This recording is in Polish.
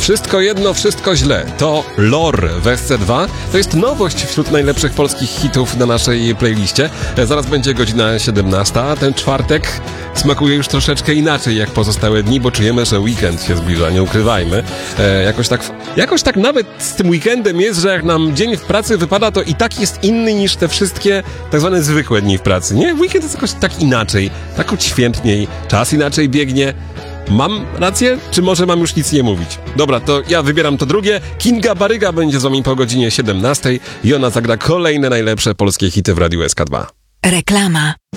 Wszystko jedno, wszystko źle. To Lor w SC2. To jest nowość wśród najlepszych polskich hitów na naszej playliście. Zaraz będzie godzina 17. Ten czwartek smakuje już troszeczkę inaczej jak pozostałe dni, bo czujemy, że weekend się zbliża, nie ukrywajmy. Jakoś tak nawet z tym weekendem jest, że jak nam dzień w pracy wypada, to i tak jest inny niż te wszystkie tak zwane zwykłe dni w pracy, nie? Weekend jest jakoś tak inaczej, tak odświętniej, czas inaczej biegnie. Mam rację? Czy może mam już nic nie mówić? Dobra, to ja wybieram to drugie. Kinga Baryga będzie z wami po godzinie 17 i ona zagra kolejne najlepsze polskie hity w Radiu SK2. Reklama.